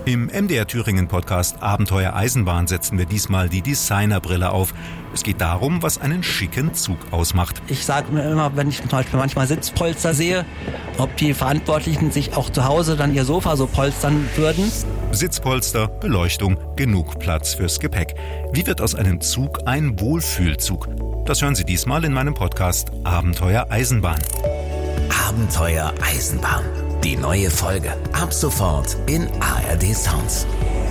Im MDR Thüringen Podcast Abenteuer Eisenbahn setzen wir diesmal die Designerbrille auf. Es geht darum, was einen schicken Zug ausmacht. Ich sage mir immer, wenn ich zum Beispiel manchmal Sitzpolster sehe, ob die Verantwortlichen sich auch zu Hause dann ihr Sofa so polstern würden. Sitzpolster, Beleuchtung, genug Platz fürs Gepäck. Wie wird aus einem Zug ein Wohlfühlzug? Das hören Sie diesmal in meinem Podcast Abenteuer Eisenbahn. Abenteuer Eisenbahn. Die neue Folge ab sofort in ARD Sounds.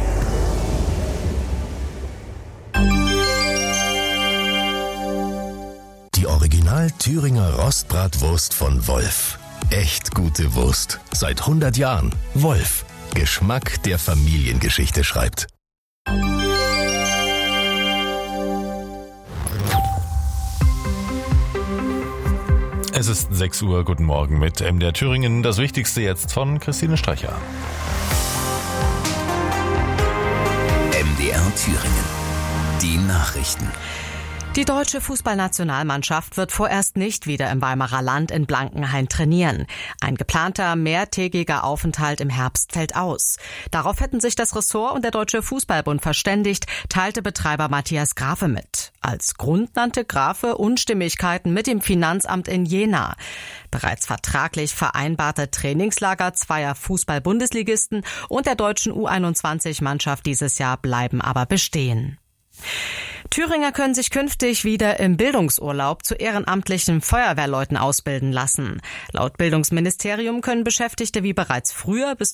Die Original Thüringer Rostbratwurst von Wolf. Echt gute Wurst. Seit 100 Jahren. Wolf. Geschmack, der Familiengeschichte schreibt. Es ist 6 Uhr, guten Morgen mit MDR Thüringen. Das Wichtigste jetzt von Christine Streicher. MDR Thüringen. Die Nachrichten. Die deutsche Fußballnationalmannschaft wird vorerst nicht wieder im Weimarer Land in Blankenhain trainieren. Ein geplanter mehrtägiger Aufenthalt im Herbst fällt aus. Darauf hätten sich das Ressort und der Deutsche Fußballbund verständigt, teilte Betreiber Matthias Grafe mit. Als Grund nannte Grafe Unstimmigkeiten mit dem Finanzamt in Jena. Bereits vertraglich vereinbarte Trainingslager zweier Fußball-Bundesligisten und der deutschen U21-Mannschaft dieses Jahr bleiben aber bestehen. Thüringer können sich künftig wieder im Bildungsurlaub zu ehrenamtlichen Feuerwehrleuten ausbilden lassen. Laut Bildungsministerium können Beschäftigte wie bereits früher bis